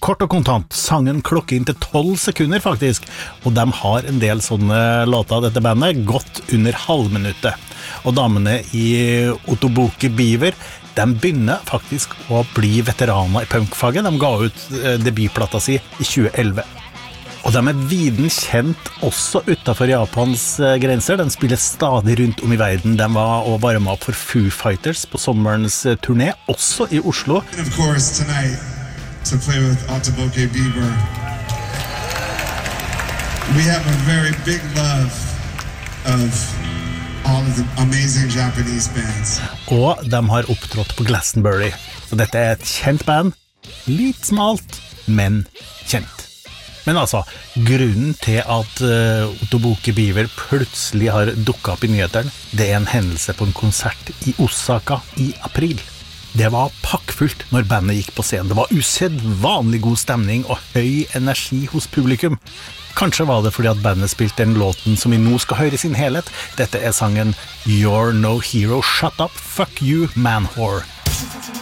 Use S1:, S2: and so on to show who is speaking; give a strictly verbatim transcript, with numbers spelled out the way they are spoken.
S1: Kort og kontant, sangen klokker inn til tolv sekunder faktisk, og de har en del sånne låter av dette bandet, godt under halvminuttet. Og damene i Otoboke Beaver, de begynner faktisk å bli veteraner i punkfaget. De ga ut debutplata si i tjue elleve. Og de er viden kjent også utenfor Japans grenser. De spiller stadig rundt om i verden. De var og varmet opp for Foo Fighters på sommerens turné, også i Oslo.
S2: And of course tonight, to play with Otoboke Beaver, we have a very big love of all of the amazing Japanese bands.
S1: Og de har opptrådt på Glastonbury. Så dette er et kjent band. Litt smalt, men kjent. Men altså, grunnen til at uh, Otoboke Beaver plutselig har dukket opp i nyhetene, det er en hendelse på en konsert i Osaka i april. Det var pakkfullt når bandet gikk på scenen. Det var usedvanlig god stemning og høy energi hos publikum. Kanskje var det fordi at bandet spilte den låten som vi nå skal høre i sin helhet. Dette er sangen You're No Hero, Shut Up, Fuck You, Man Whore.